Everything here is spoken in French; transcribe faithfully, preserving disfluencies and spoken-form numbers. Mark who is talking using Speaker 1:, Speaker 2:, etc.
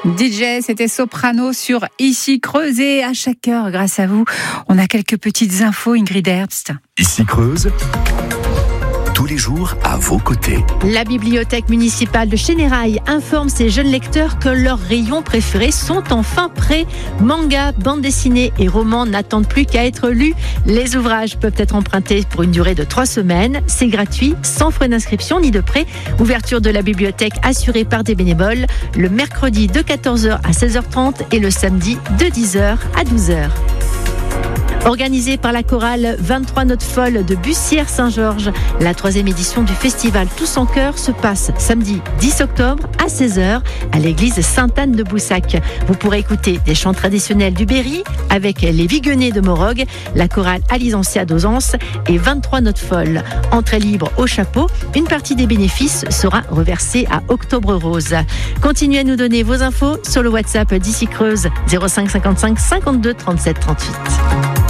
Speaker 1: D J, c'était Soprano sur Ici Creuse et à chaque heure, grâce à vous, on a quelques petites infos, Ingrid Herbst.
Speaker 2: Ici Creuse, tous les jours à vos côtés.
Speaker 3: La bibliothèque municipale de Chénérail informe ses jeunes lecteurs que leurs rayons préférés sont enfin prêts. Manga, bande dessinée et romans n'attendent plus qu'à être lus. Les ouvrages peuvent être empruntés pour une durée de trois semaines. C'est gratuit, sans frais d'inscription ni de prêt. Ouverture de la bibliothèque assurée par des bénévoles le mercredi de quatorze heures à seize heures trente et le samedi de dix heures à douze heures. Organisée par la chorale vingt-trois Notes Folles de Bussière-Saint-Georges, la troisième édition du festival Tous en Chœur se passe samedi dix octobre à seize heures à l'église Sainte-Anne de Boussac. Vous pourrez écouter des chants traditionnels du Berry avec les Viguenais de Morogue, la chorale Alisancia d'Auzance et vingt-trois Notes Folles. Entrée libre au chapeau, une partie des bénéfices sera reversée à Octobre Rose. Continuez à nous donner vos infos sur le WhatsApp d'Ici Creuse zéro cinq cinquante-cinq cinquante-deux trente-sept trente-huit.